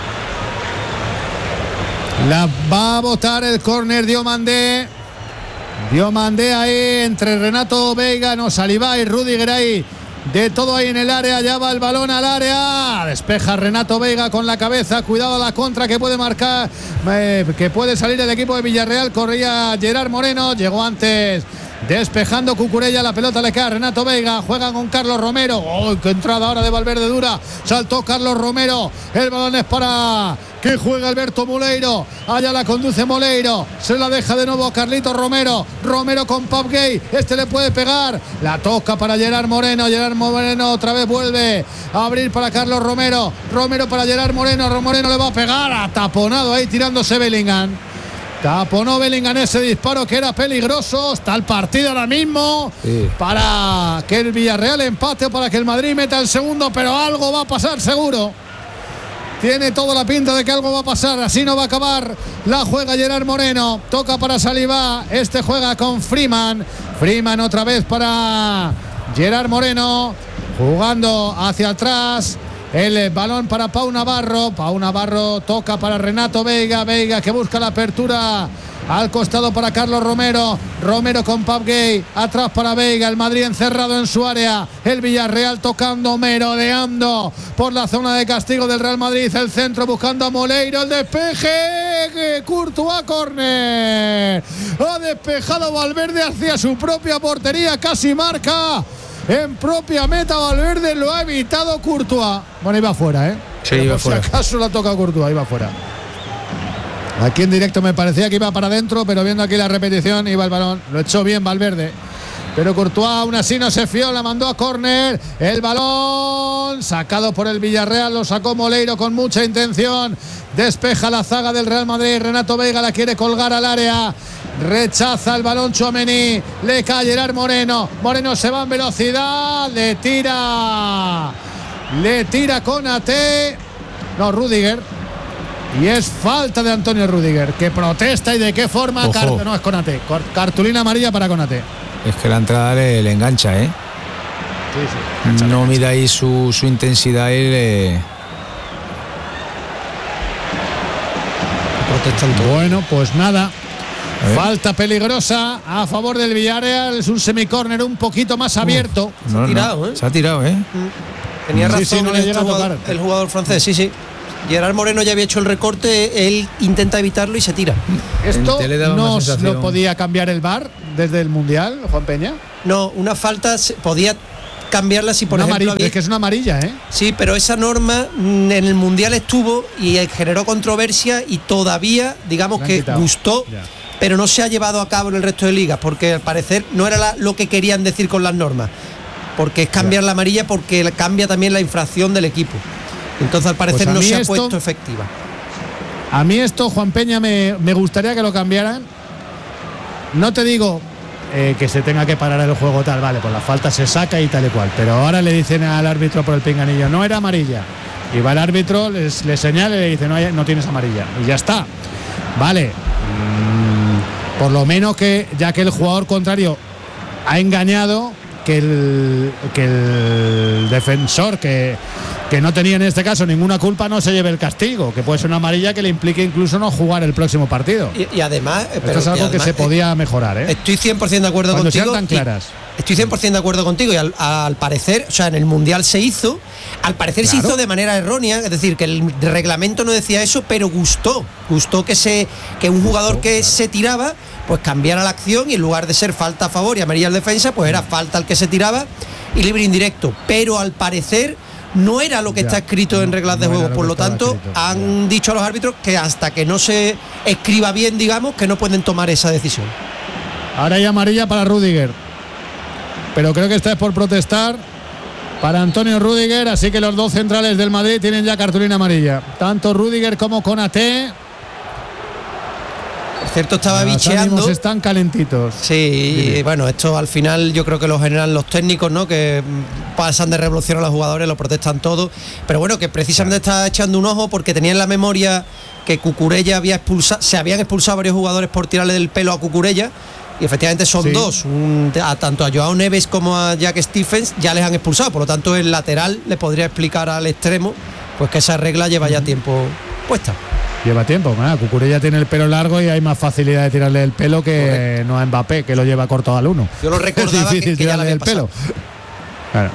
La va a botar el córner Diomandé. Diomandé ahí entre Renato Veiga, no Saliba y Rüdiger ahí. De todo ahí en el área, ya va el balón al área. Despeja Renato Veiga con la cabeza. Cuidado a la contra que puede marcar, eh, que puede salir el equipo de Villarreal. Corría Gerard Moreno, llegó antes. Despejando Cucurella, la pelota le queda a Renato Veiga, juega con Carlos Romero. ¡Oh, qué entrada ahora de Valverde dura! Saltó Carlos Romero, el balón es para que juega Alberto Moleiro, allá la conduce Moleiro, se la deja de nuevo a Carlito Romero, Romero con Pap Gay, este le puede pegar, la toca para Gerard Moreno, Gerard Moreno otra vez vuelve a abrir para Carlos Romero, Romero para Gerard Moreno, Moreno le va a pegar, ataponado ahí tirándose Bellingham. Taponó Bellingham ese disparo que era peligroso. Está el partido ahora mismo sí. para que el Villarreal empate o para que el Madrid meta el segundo, pero algo va a pasar seguro. Tiene toda la pinta de que algo va a pasar, así no va a acabar. La juega Gerard Moreno, toca para Saliba, este juega con Freeman. Freeman otra vez para Gerard Moreno, jugando hacia atrás. El balón para Pau Navarro. Pau Navarro toca para Renato Veiga. Veiga que busca la apertura al costado para Carlos Romero. Romero con Pap Gay. Atrás para Veiga. El Madrid encerrado en su área. El Villarreal tocando, merodeando por la zona de castigo del Real Madrid. El centro buscando a Moleiro. El despeje. Courtois, córner. Ha despejado Valverde hacia su propia portería. Casi marca. En propia meta Valverde, lo ha evitado Courtois. Bueno, iba fuera, ¿eh? Sí, iba por fuera. Si acaso la toca Courtois, iba fuera. Aquí en directo me parecía que iba para adentro, pero viendo aquí la repetición, iba el balón. Lo echó bien Valverde. Pero Courtois aún así no se fió, la mandó a córner. El balón sacado por el Villarreal, lo sacó Moleiro con mucha intención. Despeja la zaga del Real Madrid. Renato Veiga la quiere colgar al área. Rechaza el balón Tchouaméni. Le cae Gerard Moreno. Moreno se va en velocidad. Le tira. Le tira Konaté. No, Rüdiger. Y es falta de Antonio Rüdiger, que protesta. ¿Y de qué forma? Car- no, es Konaté. Cartulina amarilla para Konaté. Es que la entrada le, le engancha, ¿eh? sí. no mide ahí su, su intensidad y le... protestan todo. Bueno, pues nada. Falta peligrosa a favor del Villarreal. Es un semicórner un poquito más abierto. Uh, no, se ha tirado, no, ¿eh? Se ha tirado, ¿eh? Tenía razón sí, sí, no le el, llega a jugador, tocar. el jugador francés, sí, sí. Gerard Moreno ya había hecho el recorte, él intenta evitarlo y se tira. ¿Esto no sensación... lo podía cambiar el V A R desde el Mundial, Juan Peña? No, una falta se, podía cambiarla si por una ejemplo amarilla, había... es que es una amarilla, ¿eh? Sí, pero esa norma en el Mundial estuvo y generó controversia y todavía, digamos que quitado. gustó, Ya. pero no se ha llevado a cabo en el resto de ligas porque al parecer no era la, lo que querían decir con las normas, porque es cambiar ya. la amarilla porque cambia también la infracción del equipo. Entonces al parecer pues no se esto, ha puesto efectiva. A mí esto, Juan Peña, me, me gustaría que lo cambiaran. No te digo eh, que se tenga que parar el juego tal, vale, pues la falta se saca y tal y cual, pero ahora le dicen al árbitro por el pinganillo, no era amarilla, y va el árbitro, les, les señala y le dice, no, hay, no tienes amarilla, y ya está. Vale, mm, por lo menos que ya que el jugador contrario ha engañado, que el, que el defensor que, que no tenía en este caso ninguna culpa no se lleve el castigo, que puede ser una amarilla que le implique incluso no jugar el próximo partido. Y, y además, esto pero, es algo además, que se podía mejorar, ¿eh? Estoy cien por ciento de acuerdo Cuando contigo. Sean tan claras. Estoy cien por ciento de acuerdo contigo y al, al parecer, o sea, en el Mundial se hizo, al parecer claro. se hizo de manera errónea, es decir, que el reglamento no decía eso, pero gustó, gustó que se que un jugador gustó, que claro. se tiraba, pues cambiara la acción y en lugar de ser falta a favor y amarilla al defensa, pues era falta al que se tiraba y libre indirecto, pero al parecer no era lo que ya, está escrito no, en reglas no de juego, por lo tanto escrito, han ya. dicho a los árbitros que hasta que no se escriba bien, digamos, que no pueden tomar esa decisión. Ahora hay amarilla para Rüdiger, pero creo que esta es por protestar para Antonio Rüdiger, así que los dos centrales del Madrid tienen ya cartulina amarilla, tanto Rüdiger como Konaté. Por cierto, estaba los bicheando. Están calentitos. Sí, y bueno, esto al final yo creo que lo generan los técnicos, ¿no? Que pasan de revolución a los jugadores, lo protestan todo. Pero bueno, que precisamente claro. está echando un ojo porque tenía en la memoria que Cucurella había expulsado, se habían expulsado varios jugadores por tirarle del pelo a Cucurella. Y efectivamente son sí. dos, un, a, tanto a Joao Neves como a Jack Stephens ya les han expulsado, por lo tanto el lateral le podría explicar al extremo pues que esa regla lleva ya tiempo puesta. Lleva tiempo, ah, Cucurella tiene el pelo largo y hay más facilidad de tirarle el pelo que Correcto. no a Mbappé, que lo lleva corto al uno. Yo lo recordaba es difícil que, que tirarle ya el pelo. Claro.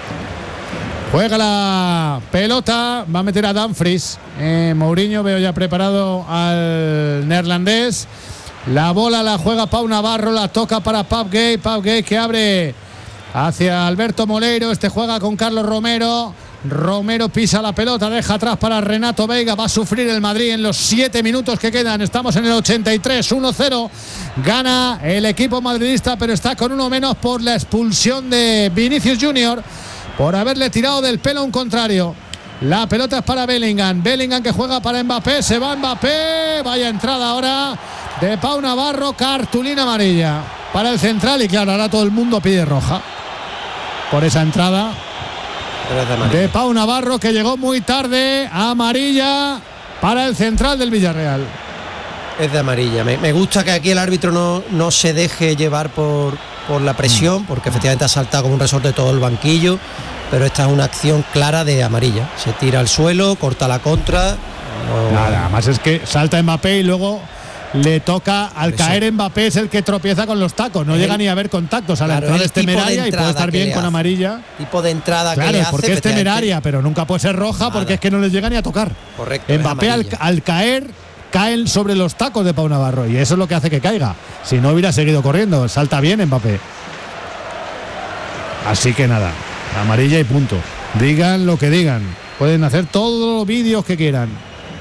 Juega la pelota, va a meter a Dumfries. Eh, Mourinho veo ya preparado al neerlandés. La bola la juega Pau Navarro, la toca para Pau Gay, Pau Gay que abre hacia Alberto Moleiro, este juega con Carlos Romero, Romero pisa la pelota, deja atrás para Renato Veiga, va a sufrir el Madrid en los siete minutos que quedan, estamos en el ochenta y tres, uno cero, gana el equipo madridista, pero está con uno menos por la expulsión de Vinicius Junior, por haberle tirado del pelo a un contrario. La pelota es para Bellingham, Bellingham que juega para Mbappé, se va Mbappé, vaya entrada ahora de Pau Navarro, cartulina amarilla para el central y claro, ahora todo el mundo pide roja por esa entrada de, de Pau Navarro que llegó muy tarde, amarilla para el central del Villarreal. Es de amarilla, me, me gusta que aquí el árbitro no, no se deje llevar por, por la presión, porque efectivamente ha saltado como un resorte todo el banquillo, pero esta es una acción clara de amarilla, se tira al suelo, corta la contra. No... Nada más es que salta Mbappé y luego le toca al caer Mbappé, es el que tropieza con los tacos, no el, llega ni a ver contactos a la claro, entrada es temeraria y puede estar bien con amarilla. Tipo de entrada claro, que le hace, porque es temeraria, pero nunca puede ser roja nada. Porque es que no les llega ni a tocar. Correcto. Mbappé al, al caer caen sobre los tacos de Pau Navarro y eso es lo que hace que caiga. Si no hubiera seguido corriendo, salta bien Mbappé. Así que nada, amarilla y punto. Digan lo que digan, pueden hacer todos los vídeos que quieran.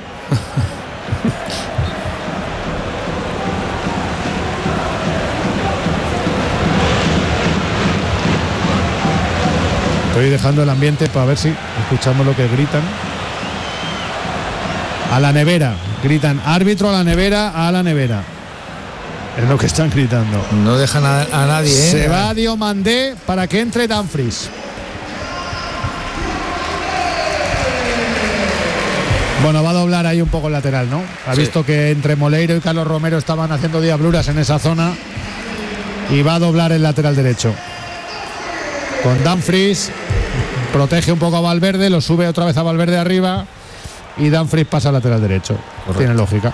Estoy dejando el ambiente para ver si escuchamos lo que gritan. A la nevera, gritan árbitro a la nevera, a la nevera. Es lo que están gritando. No dejan a, a nadie, ¿eh? Se va Diomandé para que entre Dumfries. Bueno, va a doblar ahí un poco el lateral, ¿no? Ha sí. visto que entre Moleiro y Carlos Romero estaban haciendo diabluras en esa zona y va a doblar el lateral derecho. con Dumfries, protege un poco a Valverde, lo sube otra vez a Valverde arriba y Dumfries pasa al lateral derecho. Correcto. Tiene lógica.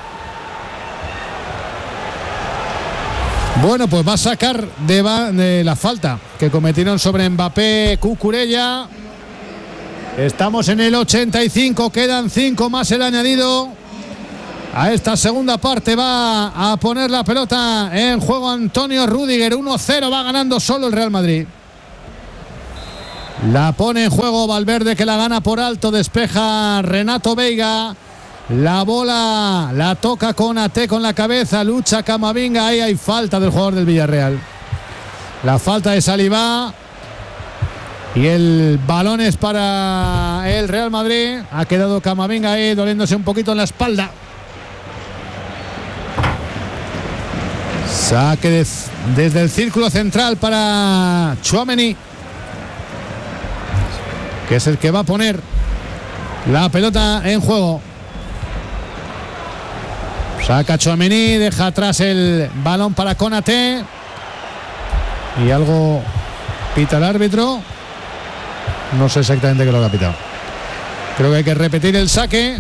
Bueno, pues va a sacar de, de la falta que cometieron sobre Mbappé Cucurella. Estamos en el ochenta y cinco, quedan cinco más el añadido. A esta segunda parte va a poner la pelota en juego Antonio Rüdiger. uno cero va ganando solo el Real Madrid. La pone en juego Valverde, que la gana por alto, despeja Renato Veiga. La bola la toca Konaté con la cabeza, lucha Camavinga, ahí hay falta del jugador del Villarreal. La falta de Saliba. Y el balón es para el Real Madrid. Ha quedado Camavinga ahí doliéndose un poquito en la espalda. Saque de, desde el círculo central para Tchouaméni, que es el que va a poner la pelota en juego. Saca Tchouaméni, deja atrás el balón para Konaté. Y algo pita el árbitro. No sé exactamente qué lo ha pitado. Creo que hay que repetir el saque.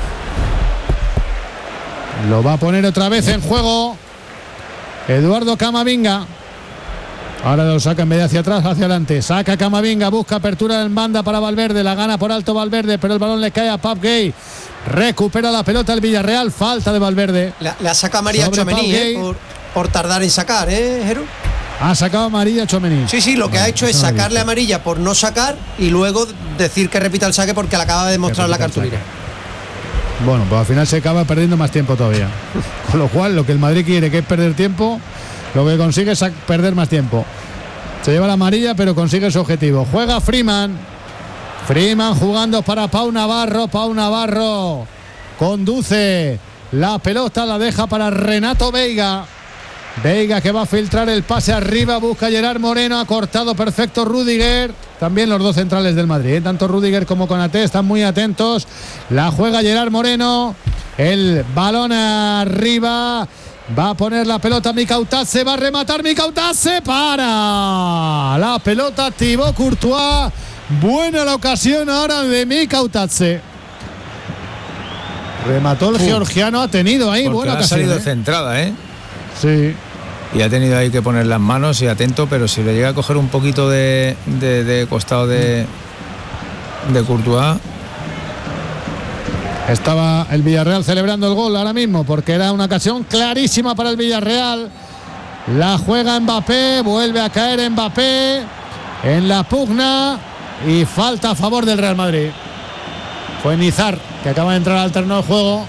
Lo va a poner otra vez en juego Eduardo Camavinga. Ahora lo saca en vez de hacia atrás, hacia adelante. Saca Camavinga, busca apertura en banda para Valverde. La gana por alto Valverde, pero el balón le cae a Pape Gueye. Recupera la pelota el Villarreal. Falta de Valverde. La, la saca María Tchouaméni, eh, por, por tardar en sacar, ¿eh, Jeru? Ha sacado amarilla Tchouaméni. Sí, sí, lo que no, ha hecho es sacarle amarilla por no sacar y luego decir que repita el saque porque le acaba de mostrar la cartulina. Bueno, pues al final se acaba perdiendo más tiempo todavía. Con lo cual, lo que el Madrid quiere, que es perder tiempo, lo que consigue es perder más tiempo. Se lleva la amarilla, pero consigue su objetivo. Juega Freeman. Freeman jugando para Pau Navarro. Pau Navarro conduce la pelota, la deja para Renato Veiga. Veiga, que va a filtrar el pase arriba, busca Gerard Moreno, ha cortado perfecto Rüdiger. También los dos centrales del Madrid, ¿eh? Tanto Rüdiger como Konaté están muy atentos. La juega Gerard Moreno, el balón arriba, va a poner la pelota Mika Outaze, va a rematar Mika Outaze, para la pelota Thibaut Courtois. Buena la ocasión ahora de Mika Outaze. Remató el Uf. georgiano, ha tenido ahí buena ocasión. Ha salido ¿eh? centrada, ¿eh? Sí. Y ha tenido ahí que poner las manos y atento, pero si le llega a coger un poquito de, de, de costado de, de Courtois. Estaba el Villarreal celebrando el gol ahora mismo, porque era una ocasión clarísima para el Villarreal. La juega Mbappé, vuelve a caer Mbappé en la pugna y falta a favor del Real Madrid. Fue Nizar, que acaba de entrar al terreno de juego,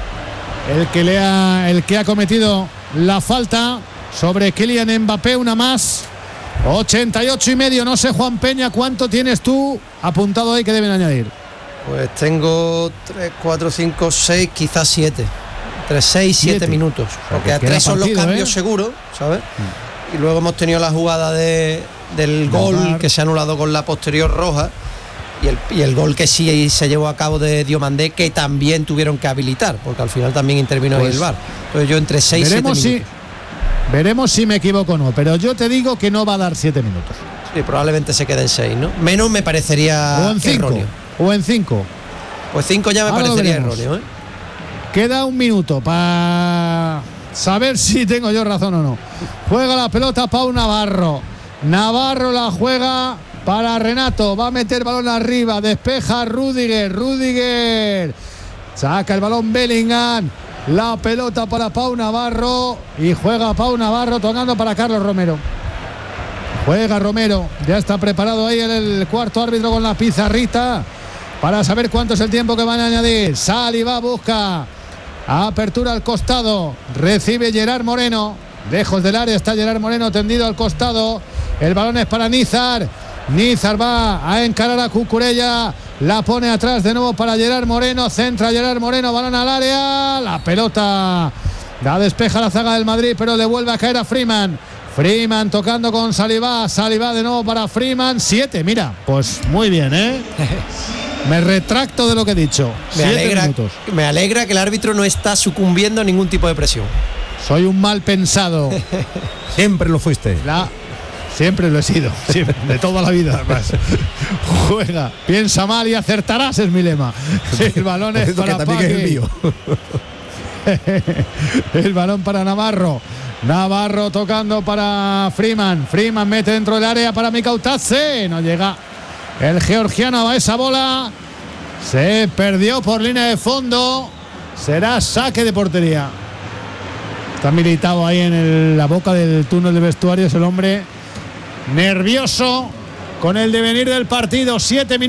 el que, le ha, el que ha cometido la falta sobre Kylian Mbappé, una más. ochenta y ocho y medio, no sé, Juan Peña, ¿cuánto tienes tú apuntado ahí que deben añadir? Pues tengo tres, cuatro, cinco, seis, quizás siete. tres, seis, siete minutos. Porque a tres son los cambios ¿eh? seguros, ¿sabes? Mm. Y luego hemos tenido la jugada de, del gol Navar, que se ha anulado con la posterior roja. Y el, y el gol que sí se llevó a cabo de Diomandé, que también tuvieron que habilitar, porque al final también intervino pues, ahí el V A R. Entonces yo entre seis y siete minutos. Si, veremos si me equivoco o no, pero yo te digo que no va a dar siete minutos. Sí, probablemente se quede en seis, ¿no? Menos me parecería o en cinco, erróneo. O en cinco. Pues cinco ya me Ahora parecería erróneo, ¿eh? Queda un minuto para saber si tengo yo razón o no. Juega la pelota Pau Navarro. Navarro la juega para Renato, va a meter balón arriba, despeja Rüdiger, Rüdiger saca el balón Bellingham, la pelota para Pau Navarro y juega Pau Navarro tocando para Carlos Romero. Juega Romero, ya está preparado ahí el, el cuarto árbitro con la pizarrita para saber cuánto es el tiempo que van a añadir. Saliba busca apertura al costado, recibe Gerard Moreno, lejos del área está Gerard Moreno tendido al costado, el balón es para Nizar. Nizar va a encarar a Cucurella, la pone atrás de nuevo para Gerard Moreno, centra Gerard Moreno, balón al área, la pelota la despeja la zaga del Madrid, pero le vuelve a caer a Freeman. Freeman tocando con Saliba, Saliba de nuevo para Freeman, siete, mira, pues muy bien, ¿eh? Me retracto de lo que he dicho. Me alegra, me alegra que el árbitro no está sucumbiendo a ningún tipo de presión. Soy un mal pensado. Siempre lo fuiste. La Siempre lo he sido, siempre, de toda la vida además. Juega, piensa mal y acertarás, es mi lema. El balón es para que también es el mío. El balón para Navarro. Navarro tocando para Freeman. Freeman mete dentro del área para Mikautadze. No llega el georgiano a esa bola. Se perdió por línea de fondo. Será saque de portería. Está militado ahí en el, la boca del túnel de vestuarios el hombre, nervioso con el devenir del partido. Siete minutos.